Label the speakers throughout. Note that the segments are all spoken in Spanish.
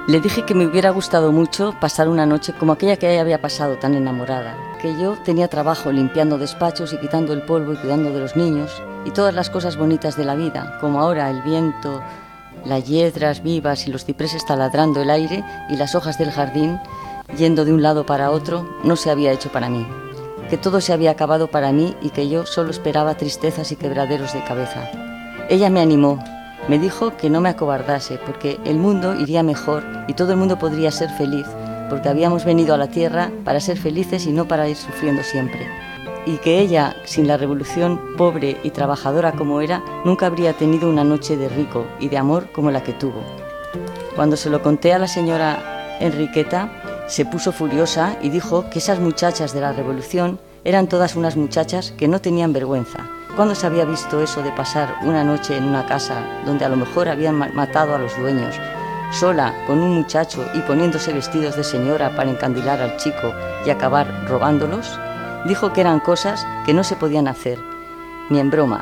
Speaker 1: Le dije que me hubiera gustado mucho pasar una noche como aquella que ella había pasado, tan enamorada. Que yo tenía trabajo limpiando despachos y quitando el polvo y cuidando de los niños y todas las cosas bonitas de la vida, como ahora el viento, las hiedras vivas y los cipreses taladrando el aire y las hojas del jardín yendo de un lado para otro, no se había hecho para mí. Que todo se había acabado para mí y que yo solo esperaba tristezas y quebraderos de cabeza. Ella me animó. Me dijo que no me acobardase porque el mundo iría mejor y todo el mundo podría ser feliz porque habíamos venido a la tierra para ser felices y no para ir sufriendo siempre. Y que ella, sin la revolución, pobre y trabajadora como era, nunca habría tenido una noche de rico y de amor como la que tuvo. Cuando se lo conté a la señora Enriqueta, se puso furiosa y dijo que esas muchachas de la revolución eran todas unas muchachas que no tenían vergüenza. ¿Cuándo se había visto eso de pasar una noche en una casa donde a lo mejor habían matado a los dueños, sola, con un muchacho y poniéndose vestidos de señora para encandilar al chico y acabar robándolos? Dijo que eran cosas que no se podían hacer, ni en broma.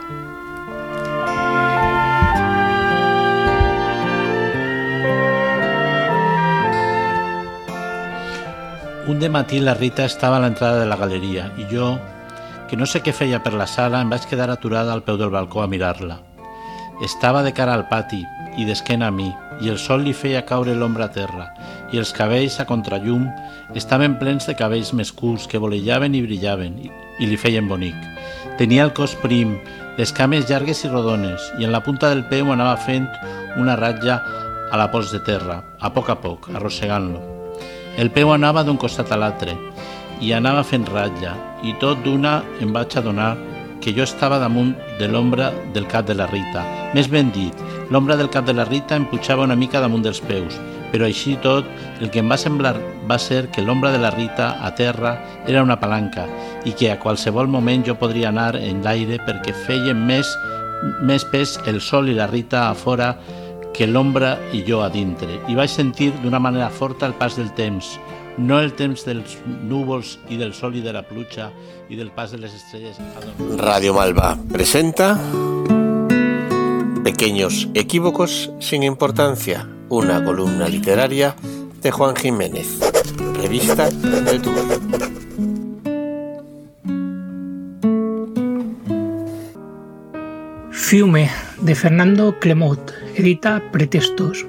Speaker 2: Un dematí la Rita estava a l'entrada de la galeria i jo, que no sé què feia per la sala, em vaig quedar aturada al peu del balcó a mirar-la. Estava de cara al pati i d'esquena a mi, i el sol li feia caure l'ombra a terra, i els cabells a contrallum estaven plens de cabells més curts que volejaven i brillaven, i li feien bonic. Tenia el cos prim, les cames llargues i rodones, i en la punta del peu anava fent una ratlla a la pols de terra, a poc, arrossegant-lo. El peu anava d'un costat a l'altre, i anava fent ratlla, i tot d'una em vaig adonar que jo estava damunt de l'ombra del cap de la Rita. Més ben dit, l'ombra del cap de la Rita em pujava una mica damunt dels peus, però així tot, el que em va semblar va ser que l'ombra de la Rita a terra era una palanca i que a qualsevol moment jo podria anar en l'aire perquè feien més pes el sol i la Rita a fora que l'ombra i jo a dintre. I vaig sentir d'una manera forta el pas del temps, no el temps dels núvols i del sol i de la pluja i del pas de les estrelles.
Speaker 3: Radio Malva presenta Pequeños equívocos sin importancia, una columna literaria de Juan Jiménez, revista del Tour.
Speaker 4: Fiume, de Fernando Clemot, edita Pretextos.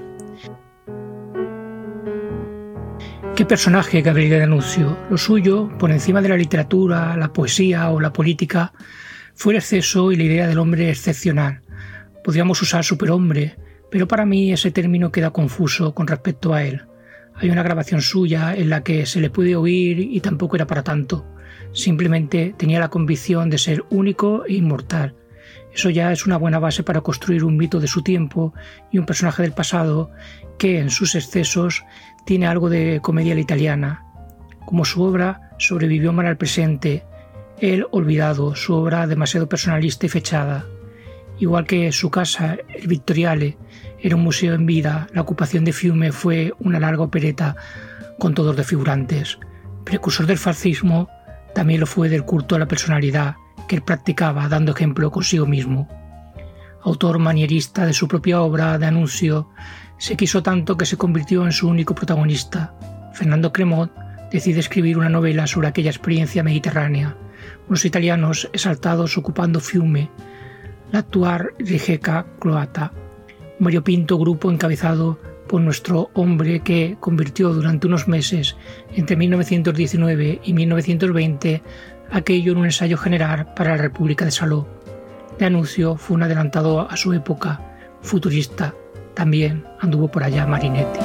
Speaker 4: ¿Qué personaje Gabriel D'Annunzio? Lo suyo, por encima de la literatura, la poesía o la política, fue el exceso y la idea del hombre excepcional. Podríamos usar superhombre, pero para mí ese término queda confuso con respecto a él. Hay una grabación suya en la que se le puede oír y tampoco era para tanto. Simplemente tenía la convicción de ser único e inmortal. Eso ya es una buena base para construir un mito de su tiempo y un personaje del pasado que, en sus excesos, tiene algo de comedia a la italiana. Como su obra sobrevivió mal al presente, él olvidado, su obra demasiado personalista y fechada. Igual que su casa, el Vittoriale, era un museo en vida, la ocupación de Fiume fue una larga opereta con todos de figurantes. Precursor del fascismo, también lo fue del culto a la personalidad que él practicaba dando ejemplo consigo mismo. Autor manierista de su propia obra, D'Annunzio se quiso tanto que se convirtió en su único protagonista. Fernando Clemot decide escribir una novela sobre aquella experiencia mediterránea, unos italianos exaltados ocupando Fiume, la actual Rijeka croata, un variopinto grupo encabezado por nuestro hombre que convirtió durante unos meses, entre 1919 y 1920, aquello en un ensayo general para la República de Saló. D'Annunzio fue un adelantado a su época, futurista. También anduvo por allá Marinetti.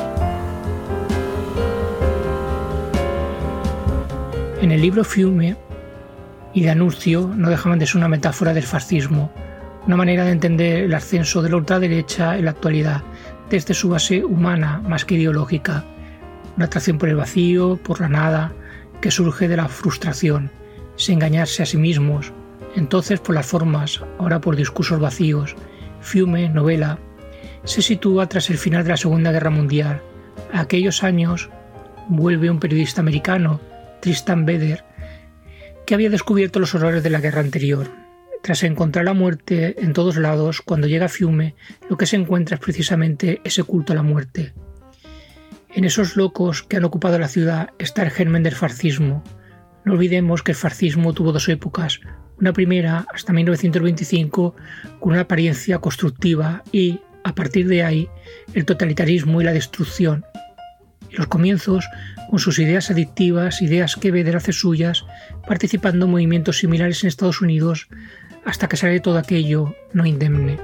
Speaker 4: En el libro Fiume y D'Annunzio no dejaban de ser una metáfora del fascismo, una manera de entender el ascenso de la ultraderecha en la actualidad, desde su base humana más que ideológica, una atracción por el vacío, por la nada, que surge de la frustración, sin engañarse a sí mismos, entonces por las formas, ahora por discursos vacíos. Fiume, novela, se sitúa tras el final de la Segunda Guerra Mundial. A aquellos años vuelve un periodista americano, Tristan Beder, que había descubierto los horrores de la guerra anterior. Tras encontrar la muerte en todos lados, cuando llega a Fiume, lo que se encuentra es precisamente ese culto a la muerte. En esos locos que han ocupado la ciudad está el germen del fascismo. No olvidemos que el fascismo tuvo dos épocas. Una primera, hasta 1925, con una apariencia constructiva y, a partir de ahí, el totalitarismo y la destrucción. Y los comienzos, con sus ideas adictivas, ideas que Vedder hace suyas, participando en movimientos similares en Estados Unidos, hasta que sale todo aquello no indemne.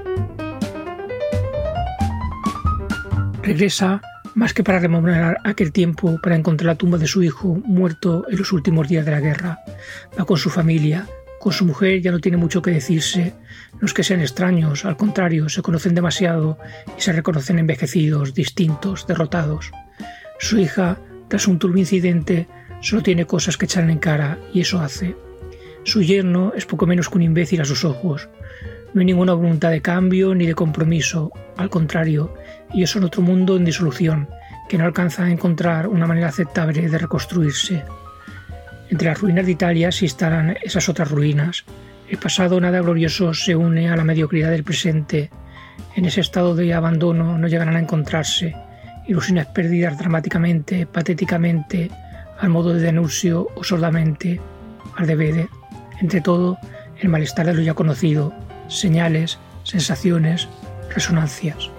Speaker 4: Regresa, más que para rememorar aquel tiempo, para encontrar la tumba de su hijo, muerto en los últimos días de la guerra. Va con su familia. Con su mujer ya no tiene mucho que decirse. No es que sean extraños, al contrario, se conocen demasiado y se reconocen envejecidos, distintos, derrotados. Su hija, tras un turbio incidente, solo tiene cosas que echarle en cara y eso hace. Su yerno es poco menos que un imbécil a sus ojos. No hay ninguna voluntad de cambio ni de compromiso, al contrario, ellos son otro mundo en disolución, que no alcanza a encontrar una manera aceptable de reconstruirse. Entre las ruinas de Italia se instalan esas otras ruinas. El pasado nada glorioso se une a la mediocridad del presente. En ese estado de abandono no llegarán a encontrarse. Ilusiones perdidas dramáticamente, patéticamente, al modo de D'Annunzio o sordamente, al de Vedder. Entre todo, el malestar de lo ya conocido, señales, sensaciones, resonancias.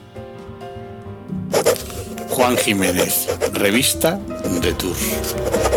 Speaker 3: Juan Jiménez, Revista de Tours.